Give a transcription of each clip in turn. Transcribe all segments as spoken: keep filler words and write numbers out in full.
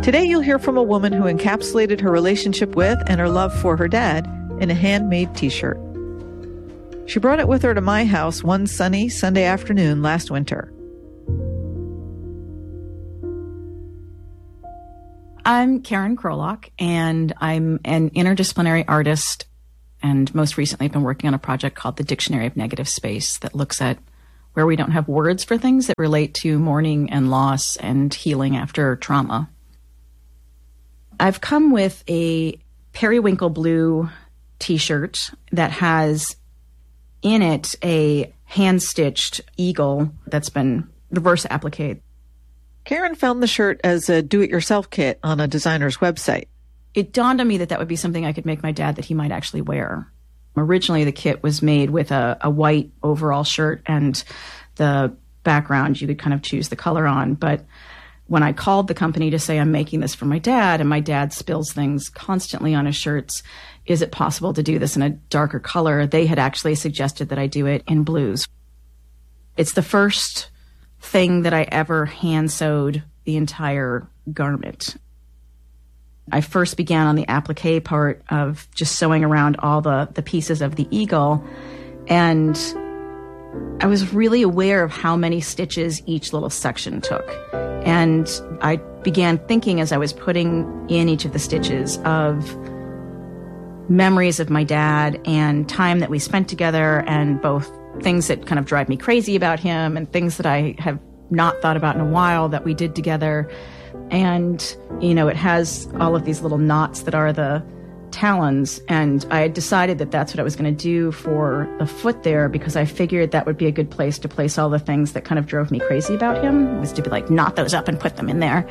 Today you'll hear from a woman who encapsulated her relationship with and her love for her dad in a handmade t-shirt. She brought it with her to my house one sunny Sunday afternoon last winter. I'm Karen Krolock, and I'm an interdisciplinary artist, and most recently I've been working on a project called the Dictionary of Negative Space that looks at where we don't have words for things that relate to mourning and loss and healing after trauma. I've come with a periwinkle blue t-shirt that has in it a hand-stitched eagle that's been reverse appliqué. Karen found the shirt as a do-it-yourself kit on a designer's website. It dawned on me that that would be something I could make my dad that he might actually wear. Originally, the kit was made with a, a white overall shirt, and the background you could kind of choose the color on. But when I called the company to say I'm making this for my dad, and my dad spills things constantly on his shirts, is it possible to do this in a darker color? They had actually suggested that I do it in blues. It's the first thing that I ever hand sewed the entire garment. I first began on the applique part of just sewing around all the, the pieces of the eagle, and I was really aware of how many stitches each little section took. And I began thinking as I was putting in each of the stitches of memories of my dad and time that we spent together, and both things that kind of drive me crazy about him and things that I have not thought about in a while that we did together. And, you know, it has all of these little knots that are the talons, and I had decided that that's what I was going to do for the foot there, because I figured that would be a good place to place all the things that kind of drove me crazy about him, was to be like, knot those up and put them in there.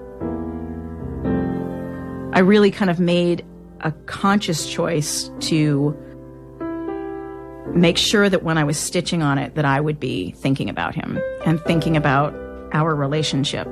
I really kind of made a conscious choice to make sure that when I was stitching on it that I would be thinking about him and thinking about our relationship.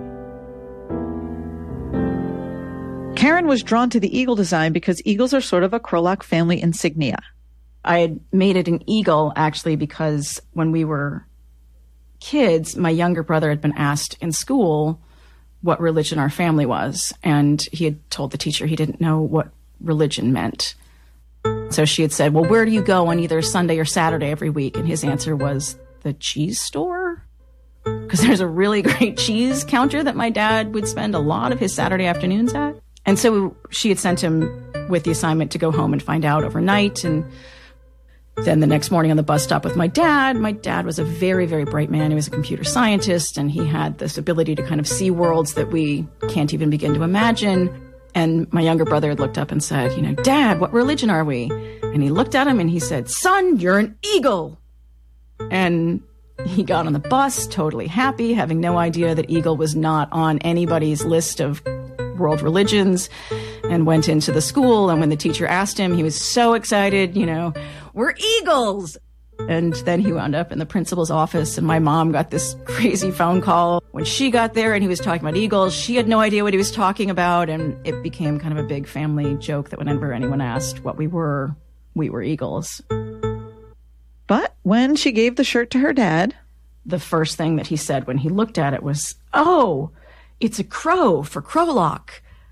Karen was drawn to the eagle design because eagles are sort of a Krolock family insignia. I had made it an eagle actually because when we were kids, my younger brother had been asked in school what religion our family was, and he had told the teacher he didn't know what religion meant. So she had said, well, where do you go on either Sunday or Saturday every week? And his answer was, the cheese store? Because there's a really great cheese counter that my dad would spend a lot of his Saturday afternoons at. And so she had sent him with the assignment to go home and find out overnight. And then the next morning on the bus stop with my dad, my dad was a very, very bright man. He was a computer scientist, and he had this ability to kind of see worlds that we can't even begin to imagine. And my younger brother had looked up and said, you know, Dad, what religion are we? And he looked at him and he said, son, you're an eagle. And he got on the bus totally happy, having no idea that eagle was not on anybody's list of world religions, and went into the school. And when the teacher asked him, he was so excited, you know, we're eagles. And then he wound up in the principal's office, and my mom got this crazy phone call when she got there, and he was talking about eagles. She had no idea what he was talking about, and it became kind of a big family joke that whenever anyone asked what we were, we were eagles. But when she gave the shirt to her dad, the first thing that he said when he looked at it was, oh, it's a crow for Krolock.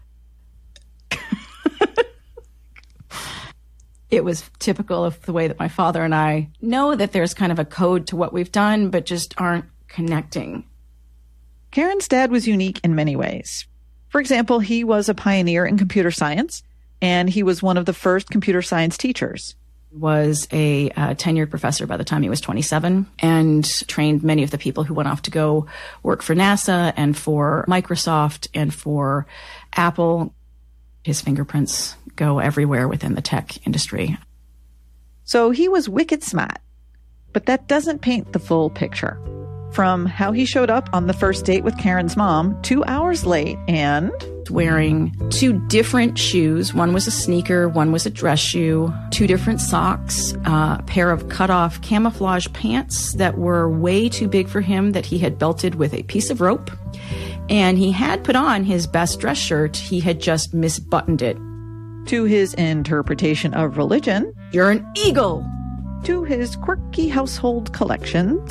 It was typical of the way that my father and I know that there's kind of a code to what we've done, but just aren't connecting. Karen's dad was unique in many ways. For example, he was a pioneer in computer science, and he was one of the first computer science teachers. Was a uh, tenured professor by the time he was twenty-seven, and trained many of the people who went off to go work for NASA and for Microsoft and for Apple. His fingerprints go everywhere within the tech industry. So he was wicked smart, but that doesn't paint the full picture. From how he showed up on the first date with Karen's mom, two hours late, and wearing two different shoes. One was a sneaker, one was a dress shoe, two different socks, uh, a pair of cut-off camouflage pants that were way too big for him that he had belted with a piece of rope. And he had put on his best dress shirt. He had just misbuttoned it. To his interpretation of religion, you're an eagle. To his quirky household collections,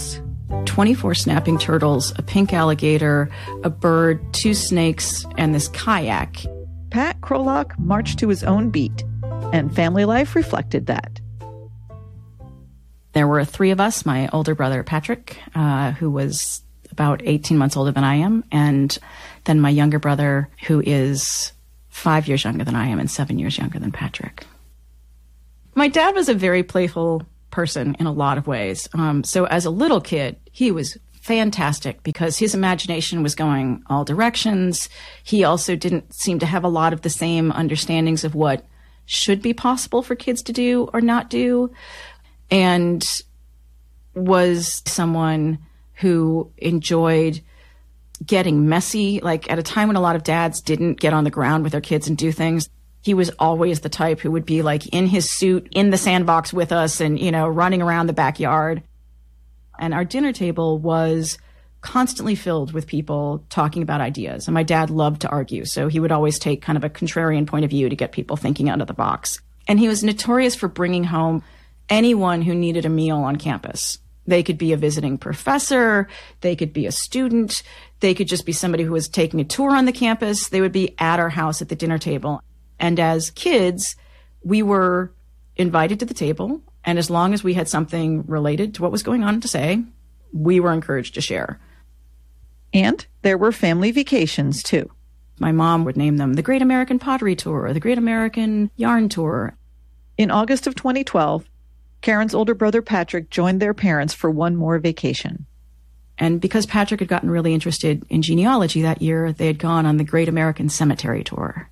twenty-four snapping turtles, a pink alligator, a bird, two snakes, and this kayak. Pat Krolak marched to his own beat, and family life reflected that. There were three of us, my older brother, Patrick, uh, who was about eighteen months older than I am, and then my younger brother, who is five years younger than I am and seven years younger than Patrick. My dad was a very playful person in a lot of ways. Um, so as a little kid, he was fantastic because his imagination was going all directions. He also didn't seem to have a lot of the same understandings of what should be possible for kids to do or not do, and was someone who enjoyed getting messy, like at a time when a lot of dads didn't get on the ground with their kids and do things. He was always the type who would be like in his suit in the sandbox with us and, you know, running around the backyard. And our dinner table was constantly filled with people talking about ideas. And my dad loved to argue, so he would always take kind of a contrarian point of view to get people thinking out of the box. And he was notorious for bringing home anyone who needed a meal on campus. They could be a visiting professor, they could be a student, they could just be somebody who was taking a tour on the campus. They would be at our house at the dinner table. And as kids, we were invited to the table, and as long as we had something related to what was going on to say, we were encouraged to share. And there were family vacations, too. My mom would name them the Great American Pottery Tour or the Great American Yarn Tour. In August of twenty twelve, Karen's older brother Patrick joined their parents for one more vacation. And because Patrick had gotten really interested in genealogy that year, they had gone on the Great American Cemetery Tour.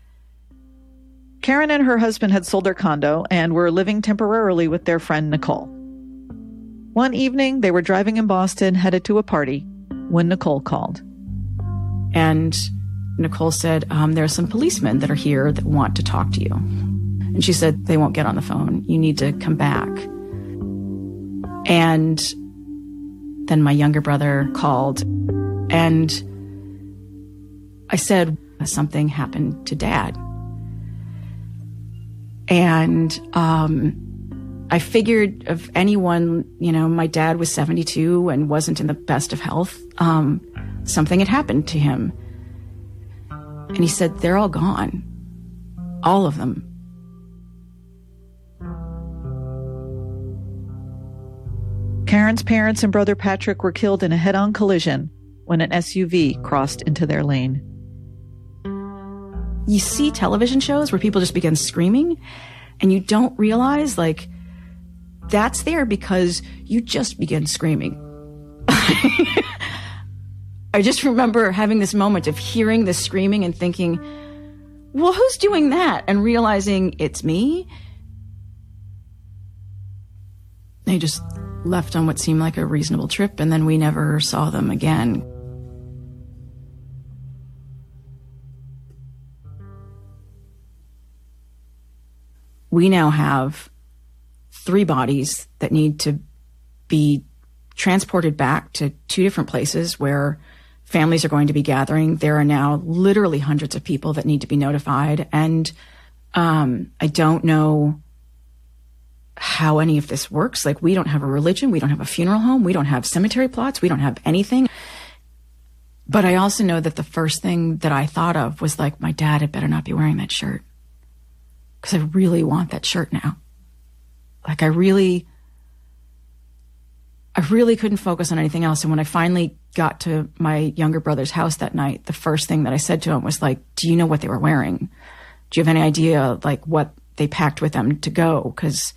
Karen and her husband had sold their condo and were living temporarily with their friend Nicole. One evening, they were driving in Boston, headed to a party, when Nicole called. And Nicole said, um, there are some policemen that are here that want to talk to you. And she said, they won't get on the phone. You need to come back. And then my younger brother called, and I said, something happened to Dad. And um, I figured of anyone, you know, my dad was seventy-two and wasn't in the best of health. Um, something had happened to him. And he said, they're all gone. All of them. Karen's parents and brother Patrick were killed in a head-on collision when an S U V crossed into their lane. You see television shows where people just begin screaming, and you don't realize, like, that's there because you just begin screaming. I just remember having this moment of hearing this screaming and thinking, well, who's doing that? And realizing it's me. They just left on what seemed like a reasonable trip, and then we never saw them again. We now have three bodies that need to be transported back to two different places where families are going to be gathering. There are now literally hundreds of people that need to be notified. And um, I don't know how any of this works. Like, we don't have a religion. We don't have a funeral home. We don't have cemetery plots. We don't have anything. But I also know that the first thing that I thought of was, like, my dad had better not be wearing that shirt. Because I really want that shirt now. Like, I really, I really couldn't focus on anything else. And when I finally got to my younger brother's house that night, the first thing that I said to him was like, do you know what they were wearing? Do you have any idea, like, what they packed with them to go? Because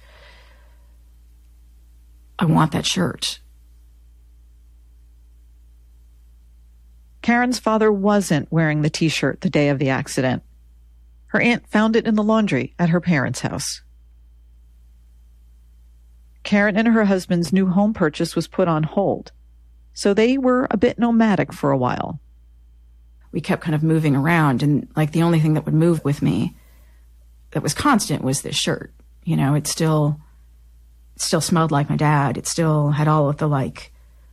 I want that shirt. Karen's father wasn't wearing the T-shirt the day of the accident. Her aunt found it in the laundry at her parents' house. Karen and her husband's new home purchase was put on hold, so they were a bit nomadic for a while. We kept kind of moving around, and like the only thing that would move with me that was constant was this shirt. You know, it still, it still smelled like my dad. It still had all of the like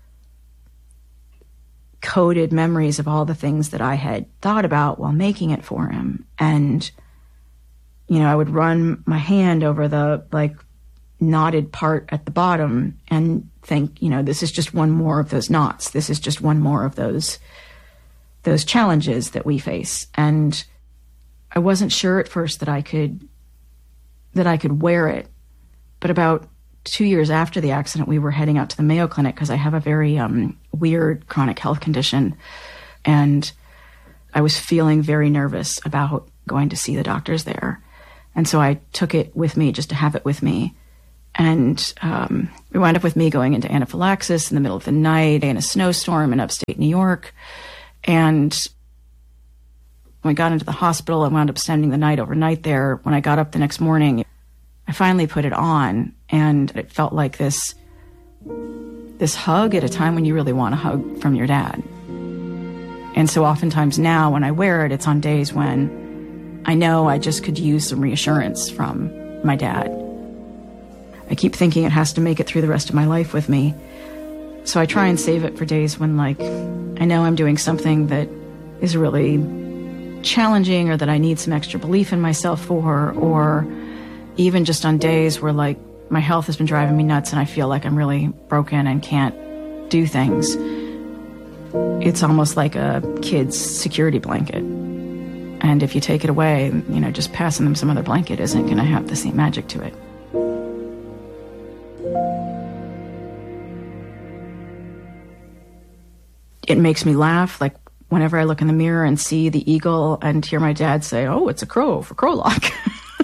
coded memories of all the things that I had thought about while making it for him. And, you know, I would run my hand over the like knotted part at the bottom and think, you know, this is just one more of those knots. This is just one more of those those challenges that we face. And I wasn't sure at first that I could that I could wear it. But about two years after the accident, we were heading out to the Mayo Clinic because I have a very um, weird chronic health condition. And I was feeling very nervous about going to see the doctors there. And so I took it with me just to have it with me. And um, we wound up with me going into anaphylaxis in the middle of the night in a snowstorm in upstate New York. And when I got into the hospital, I wound up spending the night overnight there. When I got up the next morning, I finally put it on, and it felt like this, this hug at a time when you really want a hug from your dad. And so oftentimes now when I wear it, it's on days when I know I just could use some reassurance from my dad. I keep thinking it has to make it through the rest of my life with me. So I try and save it for days when, like, I know I'm doing something that is really challenging or that I need some extra belief in myself for, or even just on days where, like, my health has been driving me nuts and I feel like I'm really broken and can't do things. It's almost like a kid's security blanket. And if you take it away, you know, just passing them some other blanket isn't going to have the same magic to it. It makes me laugh, like whenever I look in the mirror and see the eagle and hear my dad say, "Oh, it's a crow for Crowlock."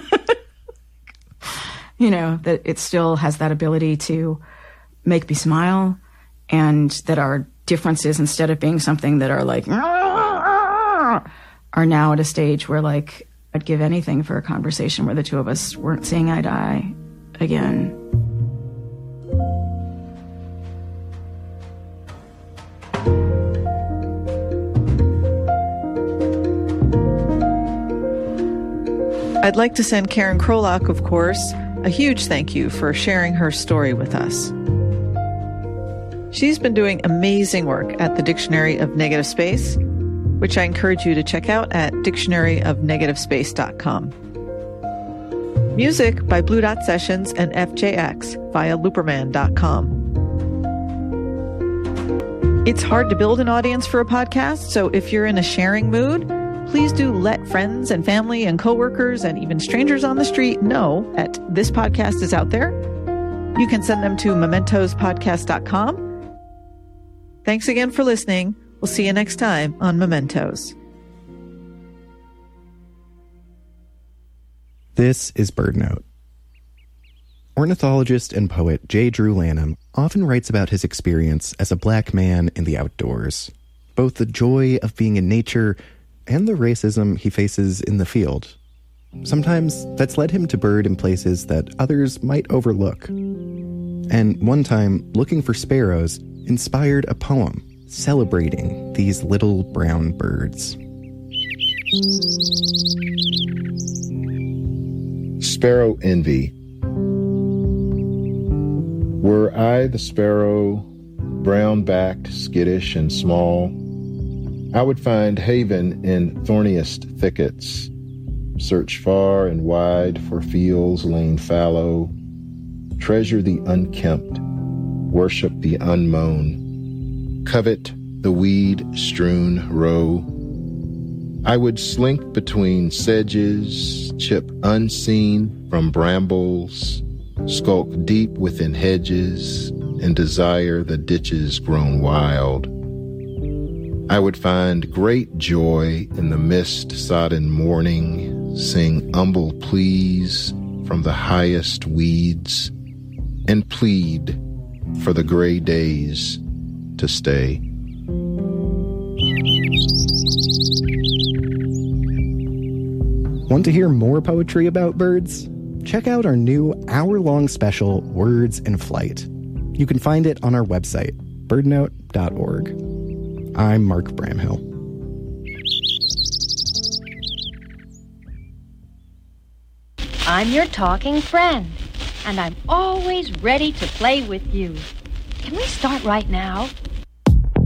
You know, that it still has that ability to make me smile, and that our differences, instead of being something that are like, are now at a stage where, like, I'd give anything for a conversation where the two of us weren't seeing eye to eye again. I'd like to send Karen Crowlock, of course, a huge thank you for sharing her story with us. She's been doing amazing work at the Dictionary of Negative Space, which I encourage you to check out at dictionary of negative space dot com. Music by Blue Dot Sessions and F J X via looperman dot com. It's hard to build an audience for a podcast, so if you're in a sharing mood, please do let friends and family and coworkers and even strangers on the street know that this podcast is out there. You can send them to mementos podcast dot com. Thanks again for listening. We'll see you next time on Mementos. This is BirdNote. Ornithologist and poet J. Drew Lanham often writes about his experience as a black man in the outdoors, both the joy of being in nature and the racism he faces in the field. Sometimes that's led him to bird in places that others might overlook. And one time, looking for sparrows inspired a poem celebrating these little brown birds. Sparrow Envy. Were I the sparrow, brown-backed, skittish, and small, I would find haven in thorniest thickets, search far and wide for fields lain fallow, treasure the unkempt, worship the unmown, covet the weed-strewn row. I would slink between sedges, chip unseen from brambles, skulk deep within hedges, and desire the ditches grown wild. I would find great joy in the mist-sodden morning, sing humble pleas from the highest weeds, and plead for the gray days to stay. Want to hear more poetry about birds? Check out our new hour-long special, Words in Flight. You can find it on our website, bird note dot org. I'm Mark Bramhill. I'm your talking friend, and I'm always ready to play with you. Can we start right now?